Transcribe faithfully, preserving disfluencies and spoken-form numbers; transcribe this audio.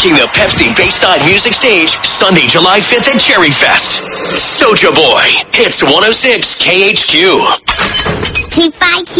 taking the Pepsi Bayside Music Stage Sunday, July fifth at Cherry Fest. Soulja Boy, Hits one oh six K H Q. Keep fighting.